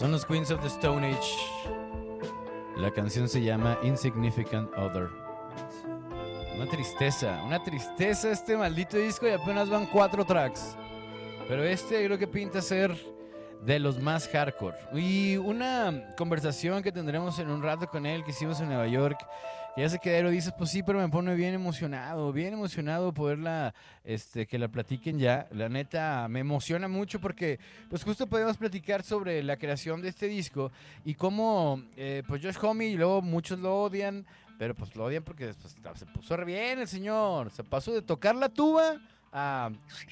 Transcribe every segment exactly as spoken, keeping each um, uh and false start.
Son los Queens of the Stone Age. La canción se llama Insignificant Other. Una tristeza, una tristeza este maldito disco y apenas van cuatro tracks. Pero este creo que pinta ser de los más hardcore. Y una conversación que tendremos en un rato con él que hicimos en Nueva York, que ya se quedó, dices, pues sí, pero me pone bien emocionado, bien emocionado poderla, este, que la platiquen ya. La neta, me emociona mucho porque, pues justo podemos platicar sobre la creación de este disco y cómo, eh, pues Josh Homme y luego muchos lo odian, pero pues lo odian porque pues, se puso re bien el señor, se pasó de tocar la tuba a,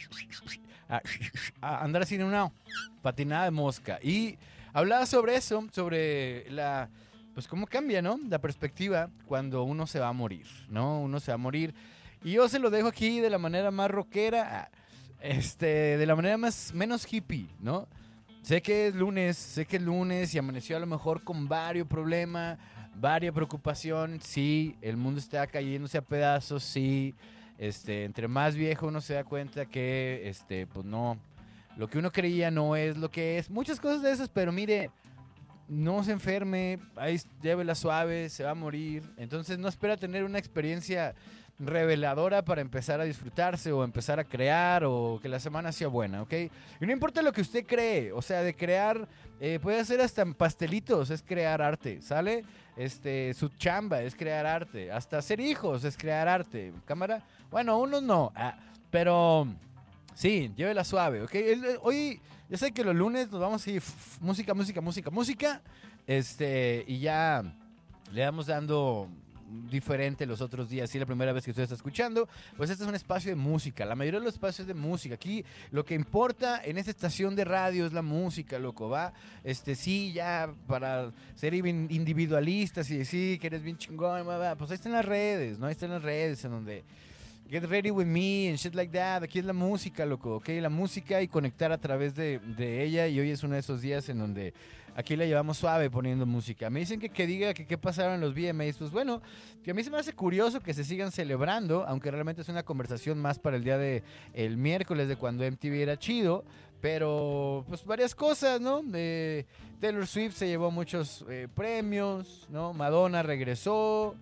a, a andar así en una patinada de mosca. Y hablaba sobre eso, sobre la, pues cómo cambia, ¿no? La perspectiva cuando uno se va a morir, ¿no? Uno se va a morir. Y yo se lo dejo aquí de la manera más rockera, este, de la manera más, menos hippie, ¿no? Sé que es lunes, sé que es lunes y amaneció a lo mejor con varios problemas, varias preocupación. Sí, el mundo está cayéndose a pedazos, sí. Este, entre más viejo uno se da cuenta que, este, pues no, lo que uno creía no es lo que es. Muchas cosas de esas, pero mire, no se enferme, ahí llévela suave, se va a morir. Entonces no espera tener una experiencia reveladora para empezar a disfrutarse o empezar a crear o que la semana sea buena, ¿ok? Y no importa lo que usted cree, o sea, de crear, eh, puede hacer hasta pastelitos, es crear arte, ¿sale? Este, su chamba es crear arte, hasta hacer hijos es crear arte, cámara. Bueno, unos no, ah, pero sí, llévela suave, ¿ok? El, el, hoy, ya sé que los lunes nos vamos a ir f- música, música, música, música, este, y ya le vamos dando diferente los otros días. Si es la primera vez que usted está escuchando, pues este es un espacio de música. La mayoría de los espacios de música. Aquí lo que importa en esta estación de radio es la música, loco, ¿va? Este, sí, ya para ser individualistas y decir que eres bien chingón, va, va, pues ahí están las redes, ¿no? Ahí están las redes en donde Get Ready With Me and shit like that. Aquí es la música, loco, ¿ok? La música y conectar a través de, de ella. Y hoy es uno de esos días en donde aquí la llevamos suave poniendo música. Me dicen que, que diga que qué pasaron en los V M As. Pues bueno, que a mí se me hace curioso que se sigan celebrando, aunque realmente es una conversación más para el día de el miércoles de cuando M T V era chido. Pero, pues varias cosas, ¿no? Eh, Taylor Swift se llevó muchos eh, premios, ¿no? Madonna regresó.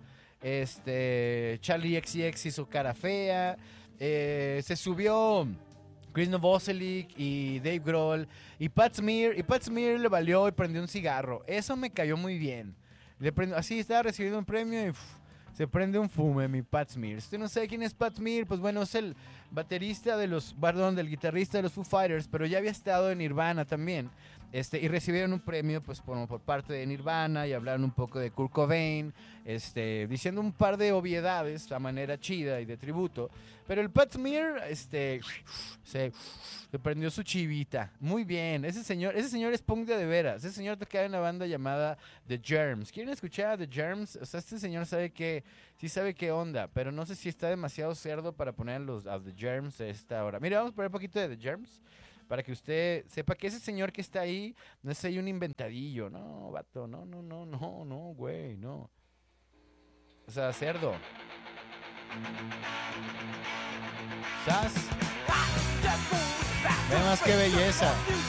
Este, Charlie X C X hizo cara fea. Eh, se subió Chris Novoselic y Dave Grohl. Y Pat Smear. Y Pat Smear le valió y prendió un cigarro. Eso me cayó muy bien. Le prendió, así estaba recibiendo un premio y uf, se prende un fume, mi Pat Smear. Si usted no sabe quién es Pat Smear, pues bueno, es el baterista de los, perdón, del guitarrista de los Foo Fighters, pero ya había estado en Nirvana también. Este, y recibieron un premio pues por, por parte de Nirvana y hablaron un poco de Kurt Cobain, este, diciendo un par de obviedades a manera chida y de tributo. Pero el Pat Smear este, se, se prendió su chivita. Muy bien, ese señor, ese señor es punk de, de veras. Ese señor tocaba en una banda llamada The Germs. ¿Quieren escuchar a The Germs? O sea, este señor sabe que, sí sabe qué onda, pero no sé si está demasiado cerdo para poner los, a The Germs a esta hora. Mira, vamos a poner un poquito de The Germs para que usted sepa que ese señor que está ahí no es ahí un inventadillo. No, vato, no, no, no, no, no, güey, no. O sea, cerdo. ¿Sabes? Ve más que belleza.